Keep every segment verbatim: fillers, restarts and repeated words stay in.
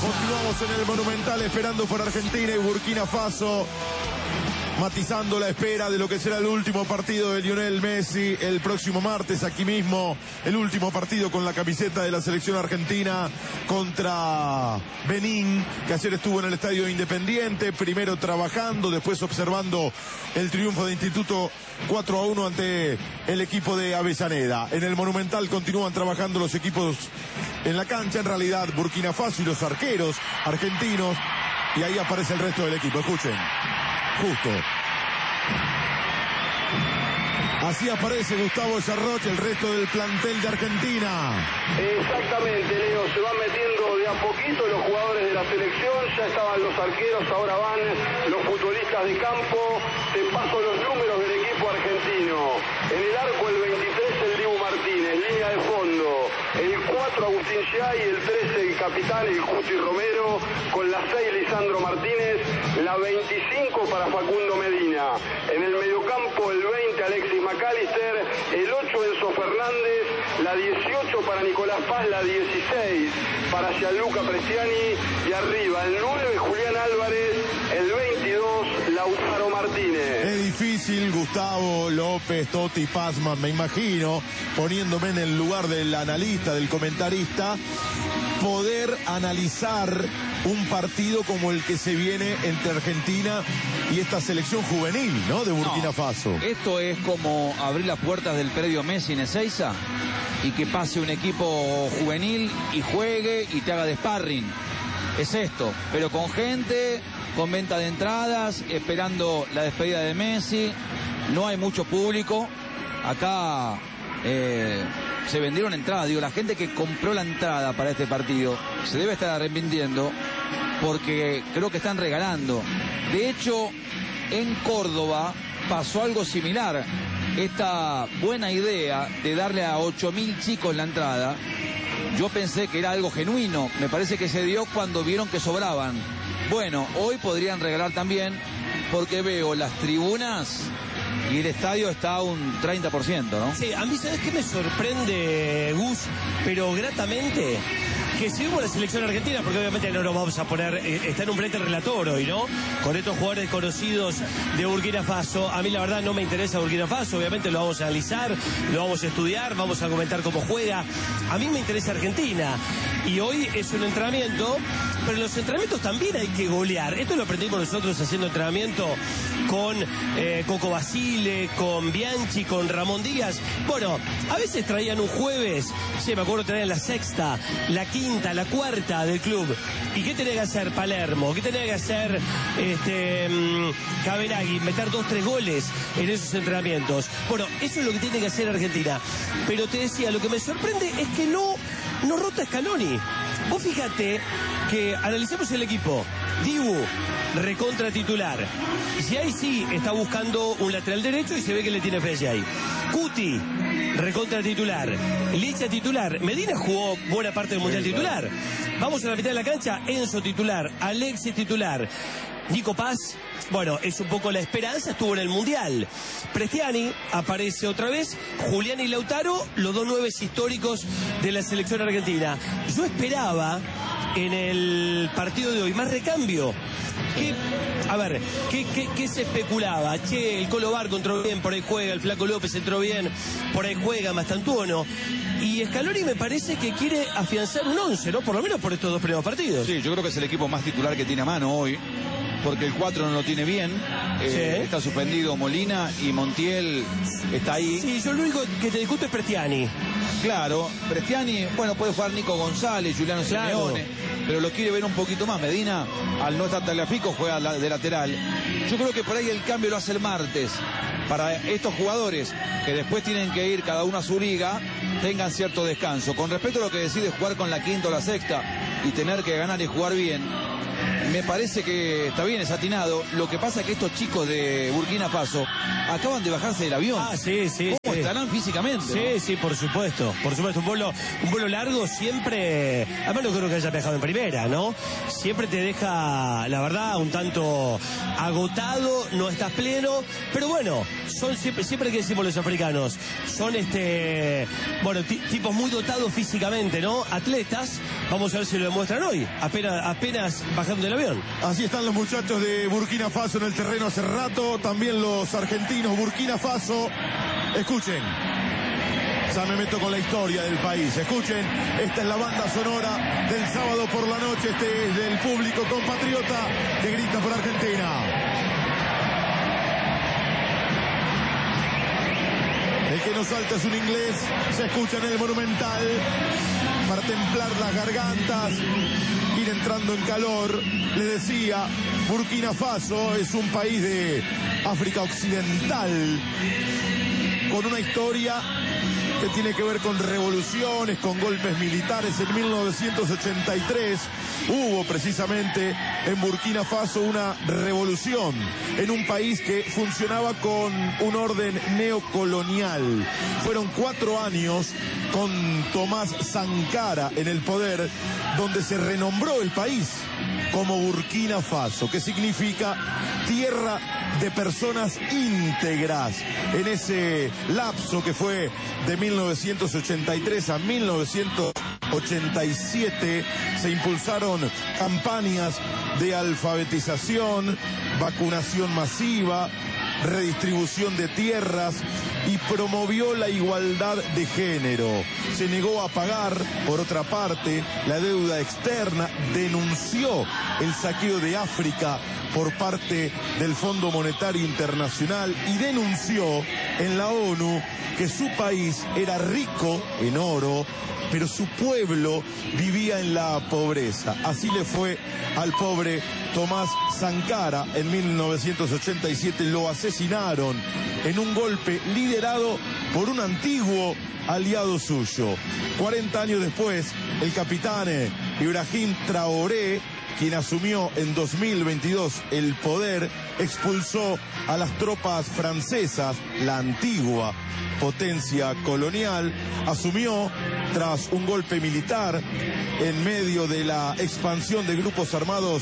Continuamos en el Monumental esperando por Argentina y Burkina Faso, matizando la espera de lo que será el último partido de Lionel Messi el próximo martes, aquí mismo, el último partido con la camiseta de la selección argentina contra Benín, que ayer estuvo en el Estadio Independiente, primero trabajando, después observando el triunfo de Instituto cuatro a uno ante el equipo de Avellaneda. En el Monumental continúan trabajando los equipos en la cancha, en realidad Burkina Faso y los arqueros argentinos, y ahí aparece el resto del equipo. Escuchen. Justo. Así aparece Gustavo Sarroch, el resto del plantel de Argentina. Exactamente, Leo, se van metiendo de a poquito los jugadores de la selección, ya estaban los arqueros, ahora van los futbolistas de campo. Te paso los números del equipo argentino. En el arco el veintitrés el Dibu Martínez, línea de fondo, el cuatro Agustín Giay, el trece el capitán, el Cuti Romero, con la seis Lisandro Martínez, la veinticinco para Facundo Medina. En el mediocampo el veinte Alexis McAllister, el ocho Enzo Fernández, la dieciocho para Nicolás Paz, la dieciséis para Gianluca Prestiani, y arriba el nueve Julián Álvarez, el veintidós Lautaro Martínez. Es difícil, Gustavo, López, Totti, Pazman, me imagino, poniéndome en el lugar del analista, del comentarista, poder analizar un partido como el que se viene entre Argentina y esta selección juvenil, ¿no?, de Burkina no, Faso. Esto es como abrir las puertas del predio Messi en Ezeiza y que pase un equipo juvenil y juegue y te haga de sparring. Es esto, pero con gente, con venta de entradas, esperando la despedida de Messi. No hay mucho público. Acá eh, se vendieron entradas. Digo, la gente que compró la entrada para este partido se debe estar arrepintiendo porque creo que están regalando. De hecho, en Córdoba pasó algo similar. Esta buena idea de darle a ocho mil chicos la entrada, yo pensé que era algo genuino. Me parece que se dio cuando vieron que sobraban. Bueno, hoy podrían regalar también, porque veo las tribunas y el estadio está a un treinta por ciento, ¿no? Sí, a mí, ¿sabes qué me sorprende, Gus? Pero gratamente, que si vemos la selección argentina, porque obviamente no nos vamos a poner, eh, está en un brete relator hoy, ¿no? Con estos jugadores conocidos de Burkina Faso. A mí la verdad no me interesa Burkina Faso, obviamente lo vamos a analizar, lo vamos a estudiar, vamos a comentar cómo juega. A mí me interesa Argentina. Y hoy es un entrenamiento, pero en los entrenamientos también hay que golear. Esto lo aprendimos nosotros haciendo entrenamiento con eh, Coco Basile, con Bianchi, con Ramón Díaz. Bueno, a veces traían un jueves, sí, me acuerdo, traían la sexta, la quinta, la cuarta del club. ¿Y qué tenía que hacer Palermo? ¿Qué tenía que hacer este um, Cabenagui? Meter dos, tres goles en esos entrenamientos. Bueno, eso es lo que tiene que hacer Argentina. Pero te decía, lo que me sorprende es que no, no rota Scaloni. Vos fíjate que analicemos el equipo. Dibu, recontra titular. Giay sí está buscando un lateral derecho y se ve que le tiene fe a Giay. Cuti, recontra titular. Licha titular. Medina jugó buena parte del mundial titular. Vamos a la mitad de la cancha. Enzo titular. Alexis titular. Nico Paz, bueno, es un poco la esperanza, estuvo en el Mundial. Prestiani aparece otra vez. Julián y Lautaro, los dos nueves históricos de la selección argentina. Yo esperaba en el partido de hoy más recambio. ¿Qué, a ver, ¿qué, qué, qué se especulaba? Che, el Colo Barco entró bien, por ahí juega, el Flaco López entró bien, por ahí juega Mastantuono. Y Scaloni me parece que quiere afianzar un once, ¿no? Por lo menos por estos dos primeros partidos. Sí, yo creo que es el equipo más titular que tiene a mano hoy, porque el cuatro no lo tiene bien. Eh, sí. Está suspendido Molina y Montiel está ahí. Sí, yo lo único que te discuto es Prestiani. Claro, Prestiani, bueno, puede jugar Nico González, Juliano claro. Simeone, pero lo quiere ver un poquito más. Medina, al no estar Tagliafico, juega de lateral. Yo creo que por ahí el cambio lo hace el martes, para estos jugadores que después tienen que ir cada uno a su liga, tengan cierto descanso. Con respecto a lo que decide jugar con la quinta o la sexta y tener que ganar y jugar bien, me parece que está bien, es atinado. Lo que pasa es que estos chicos de Burkina Faso acaban de bajarse del avión. Ah, sí, sí. estarán físicamente. Sí, ¿no? sí, por supuesto, por supuesto. Un vuelo, un vuelo largo siempre, además no creo que haya viajado en primera, ¿no? Siempre te deja, la verdad, un tanto agotado, no estás pleno, pero bueno, son siempre, siempre que decimos los africanos, son este, bueno, tipos muy dotados físicamente, ¿no? Atletas, vamos a ver si lo demuestran hoy, apenas, apenas bajando del avión. Así están los muchachos de Burkina Faso en el terreno hace rato, también los argentinos. Burkina Faso, escuchen, ya me meto con la historia del país, escuchen, esta es la banda sonora del sábado por la noche, este es del público compatriota que grita por Argentina. El que no salta es un inglés, se escucha en el Monumental para templar las gargantas, ir entrando en calor. Le decía, Burkina Faso es un país de África Occidental con una historia que tiene que ver con revoluciones, con golpes militares. En mil novecientos ochenta y tres hubo precisamente en Burkina Faso una revolución en un país que funcionaba con un orden neocolonial. Fueron cuatro años con Tomás Sankara en el poder, donde se renombró el país como Burkina Faso, que significa tierra de personas íntegras. En ese lapso que fue de mil novecientos ochenta y tres a mil novecientos ochenta y siete se impulsaron campañas de alfabetización, vacunación masiva, redistribución de tierras y promovió la igualdad de género. Se negó a pagar, por otra parte, la deuda externa, denunció el saqueo de África por parte del Fondo Monetario Internacional y denunció en la ONU que su país era rico en oro, pero su pueblo vivía en la pobreza. Así le fue al pobre Tomás Sankara. En mil novecientos ochenta y siete lo asesinaron en un golpe liderado por un antiguo aliado suyo. cuarenta años después, el capitán Ibrahim Traoré, quien asumió en dos mil veintidós el poder, expulsó a las tropas francesas, la antigua potencia colonial, asumió tras un golpe militar en medio de la expansión de grupos armados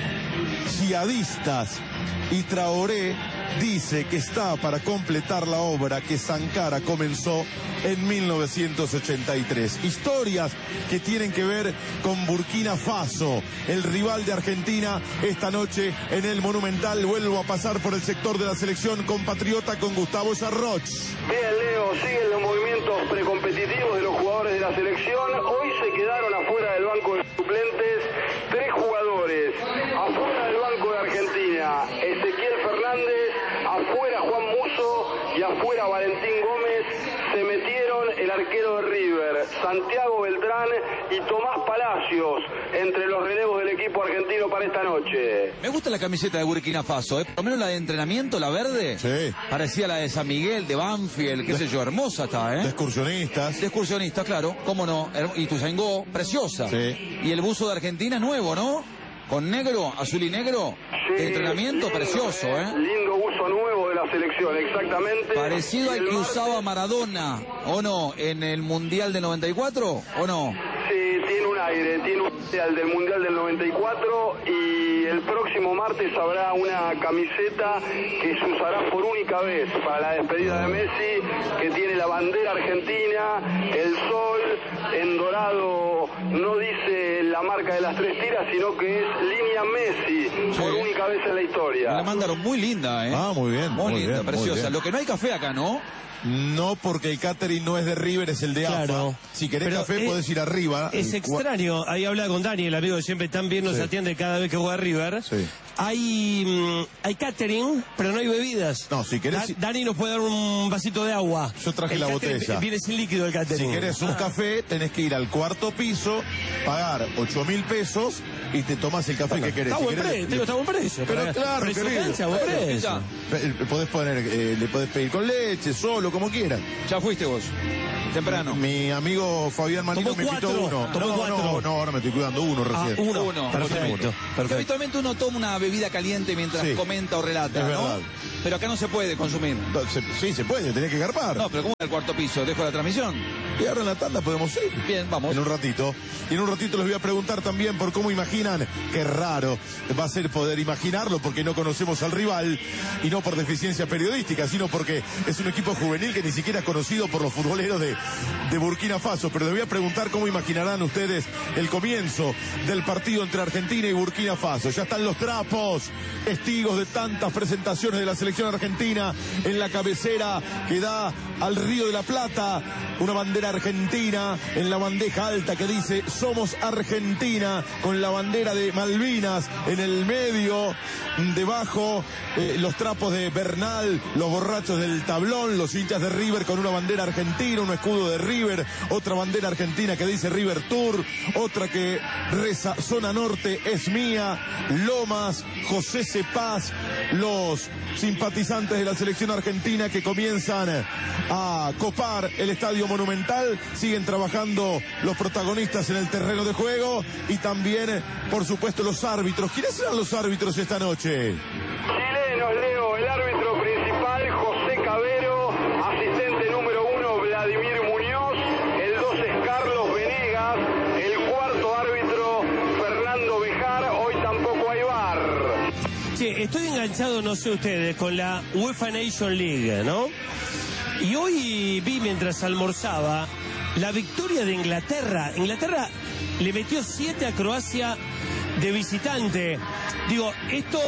yihadistas, y Traoré dice que está para completar la obra que Sankara comenzó en mil novecientos ochenta y tres. Historias que tienen que ver con Burkina Faso, el rival de Argentina esta noche en el Monumental. Vuelvo a pasar por el sector de la selección compatriota con Gustavo Sarroch. Bien, Leo, siguen los movimientos precompetitivos de los jugadores de la selección. Hoy se quedaron afuera del banco de suplentes tres jugadores. Afuera del banco de Argentina, Ezequiel Fernández, afuera Juan Musso y afuera Valentín Gómez. Se metieron el arquero de River, Santiago Beltrán y Tomás Palacios entre los relevos del equipo argentino para esta noche. Me gusta la camiseta de Burkina Faso, ¿eh? Por lo menos la de entrenamiento, la verde. Sí. Parecía la de San Miguel, de Banfield, qué sé yo, hermosa está, ¿eh? De excursionistas. De excursionistas, claro, cómo no. Y Tuzangó, preciosa. Sí. Y el buzo de Argentina nuevo, ¿no? Con negro, azul y negro. Sí, de entrenamiento, lindo, precioso, ¿eh? Lindo buzo nuevo de la selección, exactamente. Parecido al El que martes... usaba Maradona, ¿o no? En el Mundial del noventa y cuatro, ¿o no? Sí, tiene un aire, tiene un aire al del Mundial del noventa y cuatro, y el próximo martes habrá una camiseta que se usará por única vez para la despedida de Messi, que tiene la bandera argentina, el sol en dorado, no dice la marca de las tres tiras, sino que es línea Messi, sí, por única vez en la historia. Me la mandaron muy linda, ¿eh? Ah, muy bien. Muy, muy linda, bien, preciosa. muy bien. Lo que no hay café acá, ¿no? No, porque el catering no es de River, es el de Claro. A F A. Si querés Pero café, es- podés ir arriba. Es El cua- extraño, ahí habla con Dani, el amigo que siempre tan bien nos Sí. atiende cada vez que juega River. Sí. Hay, mm, hay catering, pero no hay bebidas. No, si querés- Da- Dani nos puede dar un vasito de agua. Yo traje El la catering botella. Viene sin líquido el catering. Si querés un café, tenés que ir al cuarto piso, pagar ocho mil pesos y te tomás el café que querés. Está Si buen querés, precio, le- está buen precio. Pero Para- claro, precio querido. cancha, buen Claro, precio. ya. Pe- Podés poner, eh, le podés pedir con leche, solo, como quieran. Ya fuiste vos. Temprano. Mi amigo Fabián Malino Tomó me invitó cuatro, uno. tomó no, cuatro. no, no, ahora me estoy cuidando uno Ah, recién. uno. Uno. Perfecto. Que Perfecto. habitualmente uno toma una bebida caliente mientras Sí. comenta o relata, Es ¿no? verdad. Pero acá no se puede consumir. No, se- sí, se puede, tenés que garpar. No, pero ¿cómo en el cuarto piso? ¿Dejo la transmisión? Y ahora en la tanda podemos ir. Bien, vamos. En un ratito. Y en un ratito les voy a preguntar también por cómo imaginan. Qué raro va a ser poder imaginarlo porque no conocemos al rival y no por deficiencia periodística, sino porque es un equipo juvenil que ni siquiera es conocido por los futboleros de, de Burkina Faso. Pero les voy a preguntar cómo imaginarán ustedes el comienzo del partido entre Argentina y Burkina Faso. Ya están los trapos, testigos de tantas presentaciones de la selección argentina en la cabecera que da al Río de la Plata. Una bandera argentina en la bandeja alta que dice somos Argentina, con la bandera de Malvinas en el medio. Debajo eh, los trapos de Bernal, los borrachos del tablón, los hinchas de River con una bandera argentina, un escudo de River, otra bandera argentina que dice River Tour, otra que reza Zona Norte es mía, Lomas, José Cepaz, los simpatizantes de la selección argentina que comienzan a copar el Estadio Monumental. Siguen trabajando los protagonistas en el terreno de juego y también, por supuesto, los árbitros. ¿Quiénes serán los árbitros esta noche? Chilenos, Leo, el árbitro principal, José Cabero, asistente número uno, Vladimir Muñoz, el dos es Carlos Venegas, el cuarto árbitro, Fernando Bejar, hoy tampoco hay V A R. Che, estoy enganchado, no sé ustedes, con la UEFA Nation League, ¿no? Y hoy vi mientras almorzaba la victoria de Inglaterra. Inglaterra le metió siete a Croacia de visitante. Digo, esto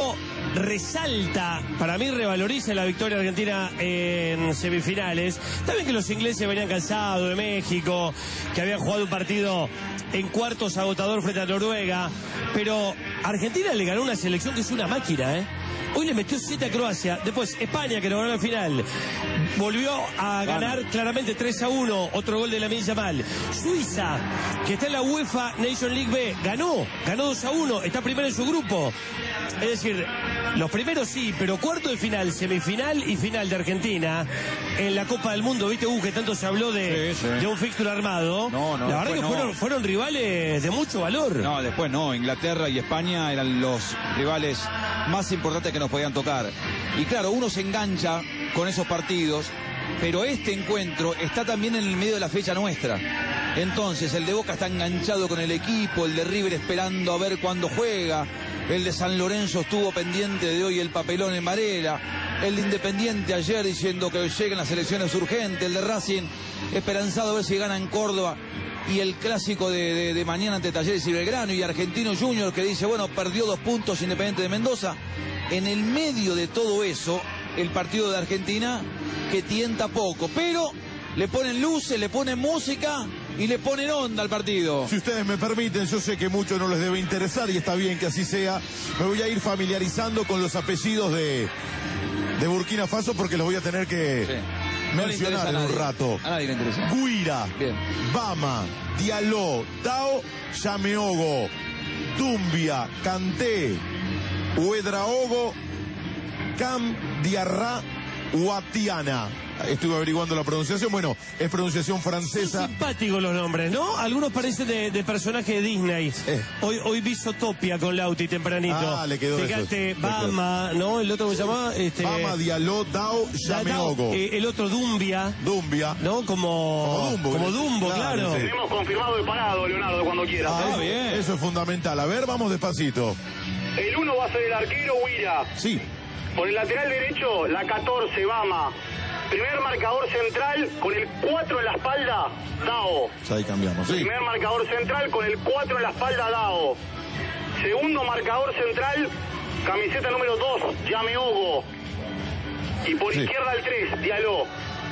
resalta, para mí revaloriza la victoria argentina en semifinales. También que los ingleses venían cansados de México, que habían jugado un partido en cuartos agotador frente a Noruega, pero Argentina le ganó una selección que es una máquina, ¿eh? Hoy le metió siete a Croacia. Después España, que lo ganó al final, volvió a ganar claramente tres a uno. Otro gol de Lamine Yamal. Suiza, que está en la UEFA Nation League B, ganó. Ganó dos a uno. Está primero en su grupo. Es decir, los primeros sí, pero cuarto de final, semifinal y final de Argentina en la Copa del Mundo. ¿Viste, Hugo, que tanto se habló de, Sí, sí. de un fixture armado? No, no, la verdad que no. fueron, fueron rivales de mucho valor. No, después no. Inglaterra y España eran los rivales más importantes que nos podían tocar. Y claro, uno se engancha con esos partidos, pero este encuentro está también en el medio de la fecha nuestra. Entonces, el de Boca está enganchado con el equipo, el de River esperando a ver cuándo juega, el de San Lorenzo estuvo pendiente de hoy el papelón en Varela, el de Independiente ayer diciendo que lleguen las elecciones urgentes, el de Racing esperanzado a ver si gana en Córdoba, y el clásico de, de, de mañana ante Talleres y Belgrano, y Argentino Junior que dice, bueno, perdió dos puntos Independiente de Mendoza. En el medio de todo eso, el partido de Argentina que tienta poco, pero le ponen luces, le ponen música y le ponen onda al partido. Si ustedes me permiten, yo sé que mucho no les debe interesar y está bien que así sea. Me voy a ir familiarizando con los apellidos de, de Burkina Faso porque los voy a tener que Sí. No le interesa mencionar a en un nadie. rato. A nadie le interesa. Guira, Bien. Bama, Diallo, Tao, Yameogo, Dumbia, Kanté, Uedraogo, Cam, Diarra, Guatiana. Estuve averiguando la pronunciación. Bueno, es pronunciación Son francesa. simpáticos los nombres, ¿no? Algunos parecen de, de personaje de Disney. Eh. Hoy, hoy vi Zootopia con Lauti tempranito. Ah, le quedó Fíjate, eso, le Bama, ¿no? El otro que se llama... Este, Bama, Diallo, Tao, Yameogo. eh, el otro Dumbia, Dumbia. ¿no? Como, Como Dumbo, como ¿eh? Dumbo, Claro, claro. sí. Tenemos confirmado el parado, Leonardo, cuando quieras. Ah, ¿eh? eso, bien. eso es fundamental. A ver, vamos despacito. El uno va a ser el arquero Huira. Sí. Por el lateral derecho, la catorce, Bama. Primer marcador central con el cuatro en la espalda, Dao. Ya ahí cambiamos. Sí. Primer marcador central con el cuatro en la espalda, Dao. Segundo marcador central, camiseta número dos, Yameogo. Y por Sí. izquierda el tres, Diallo.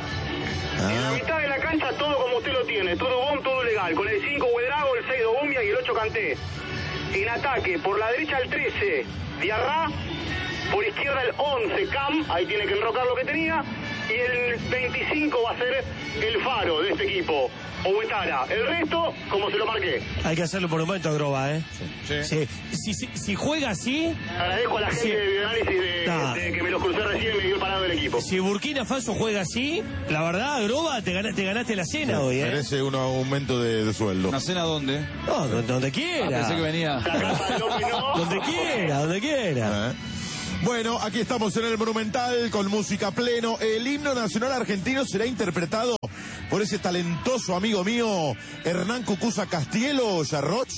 En la Ah, mitad de la cancha todo como usted lo tiene, todo bon, todo legal. Con el cinco Huedrago, el seis Dobombia y el ocho Kanté. En ataque, por la derecha el trece, Diarra. Por izquierda el once, Cam, ahí tiene que enrocar lo que tenía. Y el veinticinco va a ser el faro de este equipo. o Huetara. El resto, como se lo marqué. Hay que hacerlo por un momento, Groba, ¿eh? Sí. Sí. Si, si, si juega así... Agradezco a la gente Sí. de Videoanálisis de, Nah. de que me los crucé recién y me dio parado del equipo. Si Burkina Faso juega así, la verdad, Groba, te ganaste, te ganaste la cena hoy, ¿eh? Merece un aumento de, de sueldo. ¿Una cena dónde? No, donde, donde Ah, quiera. pensé que venía. La casa de López no. Donde quiera, donde quiera. ¿Eh? Bueno, aquí estamos en el Monumental con música a pleno. El himno nacional argentino será interpretado por ese talentoso amigo mío, Hernán Cucuza Castielo, Yarroch.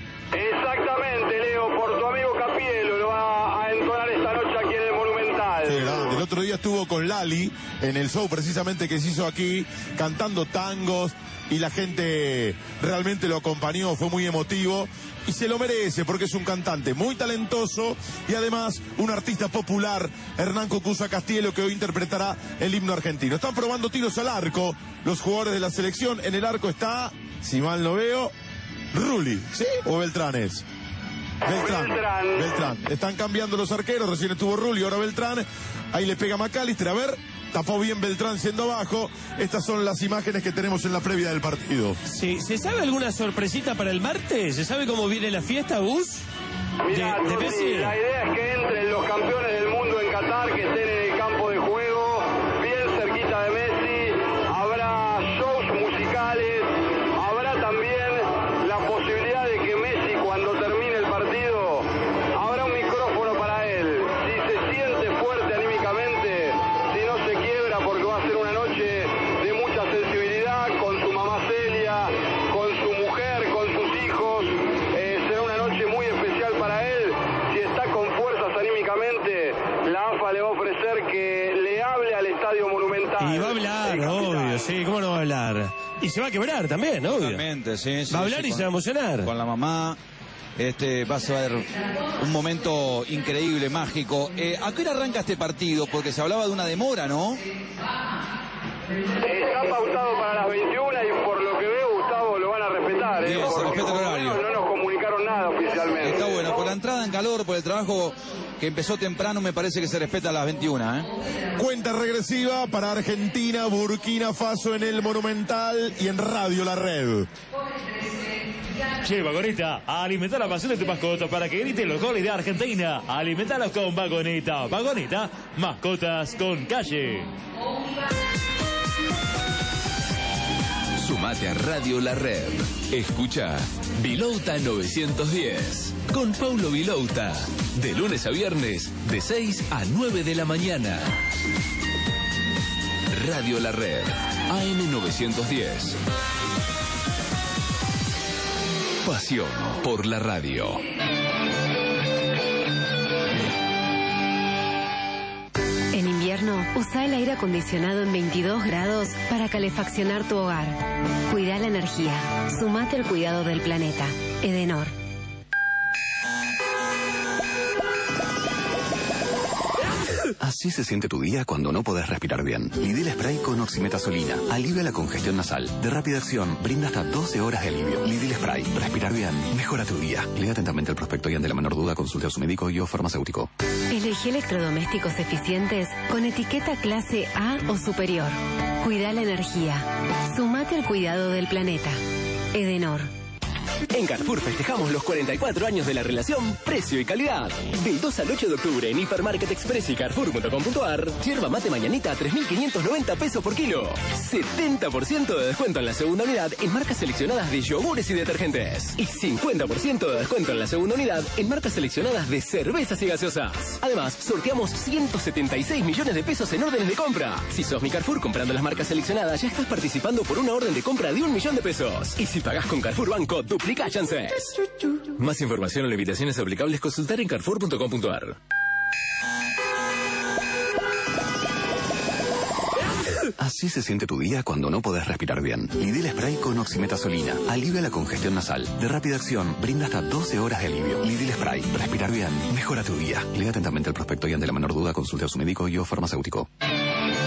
Exactamente, Leo, por tu amigo Capielo lo va a entonar esta noche aquí en el Monumental. Qué grande. El otro día estuvo con Lali en el show precisamente que se hizo aquí, cantando tangos, y la gente realmente lo acompañó, fue muy emotivo. Y se lo merece porque es un cantante muy talentoso y además un artista popular, Hernán Cucuza Castielo, que hoy interpretará el himno argentino. Están probando tiros al arco los jugadores de la selección. En el arco está, si mal no veo, Rulli, ¿sí? ¿O Beltrán es? Beltrán. Beltrán. Beltrán. Están cambiando los arqueros, recién estuvo Rulli, ahora Beltrán. Ahí le pega McAllister, a ver, tapó bien Beltrán siendo abajo. Estas son las imágenes que tenemos en la previa del partido. Sí, ¿se sabe alguna sorpresita para el martes? ¿Se sabe cómo viene la fiesta, Gus? Mirá, de, de Tuti, Messi. la idea es que entren los campeones del mundo en Qatar, que estén en el campo de juego, bien cerquita de Messi. Habrá shows musicales, habrá también la posibilidad de que Messi, cuando termine el partido, habrá un micrófono para él. Si se siente fuerte anímicamente, si no se quiebra, porque va a ser una noche de mucha sensibilidad, con su mamá Celia, con su mujer, con sus hijos, eh, será una noche muy especial para él. Si está con fuerzas anímicamente, la A F A le va a ofrecer que le hable al Estadio Monumental. Y va a hablar, El capitán. obvio, sí, ¿cómo no va a hablar? Y se va a quebrar también, obvio. Totalmente, sí, sí, Va a hablar sí, y con- se va a emocionar. Con la mamá. Este va a ser un momento increíble, mágico. Eh, ¿A qué hora arranca este partido? Porque se hablaba de una demora, ¿no? Está pautado para las veintiuna y por lo que veo, Gustavo, lo van a respetar. ¿eh? Bien, se Porque respeta el por lo horario. menos no nos comunicaron nada oficialmente. Está bueno, por la entrada en calor, por el trabajo que empezó temprano, me parece que se respeta a las veintiuna, ¿eh? Cuenta regresiva para Argentina, Burkina Faso en el Monumental y en Radio La Red. Che, Vagoneta, alimenta la pasión de tu mascota para que grite los goles de Argentina. Alimentalos con Vagoneta. Vagoneta, mascotas con calle. Sumate a Radio La Red. Escucha Vilouta novecientos diez con Paulo Vilouta. De lunes a viernes, de seis a nueve de la mañana. Radio La Red, A M novecientos diez. Pasión por la radio. En invierno, usa el aire acondicionado en veintidós grados para calefaccionar tu hogar. Cuida la energía. Sumate al cuidado del planeta. Edenor. Así se siente tu día cuando no podés respirar bien. Lidil Spray con oximetazolina. Alivia la congestión nasal. De rápida acción, brinda hasta doce horas de alivio. Lidil Spray. Respirar bien. Mejora tu día. Lea atentamente el prospecto y ante la menor duda consulte a su médico y o farmacéutico. Elegí electrodomésticos eficientes con etiqueta clase A o superior. Cuida la energía. Sumate al cuidado del planeta. Edenor. En Carrefour festejamos los cuarenta y cuatro años de la relación precio y calidad. Del dos al ocho de octubre en Hipermarket Express y Carrefour punto com punto ar, yerba mate mañanita a tres mil quinientos noventa pesos por kilo. setenta por ciento de descuento en la segunda unidad en marcas seleccionadas de yogures y detergentes. Y cincuenta por ciento de descuento en la segunda unidad en marcas seleccionadas de cervezas y gaseosas. Además, sorteamos ciento setenta y seis millones de pesos en órdenes de compra. Si sos mi Carrefour comprando las marcas seleccionadas, ya estás participando por una orden de compra de un millón de pesos. Y si pagás con Carrefour Banco, duplica chances. Más información o limitaciones aplicables, consultar en Carrefour punto com punto ar. Así se siente tu día cuando no podés respirar bien. Lidil Spray con oximetazolina. Alivia la congestión nasal. De rápida acción, brinda hasta doce horas de alivio. Lidil Spray. Respirar bien. Mejora tu día. Lea atentamente el prospecto y ante la menor duda consulte a su médico y o farmacéutico.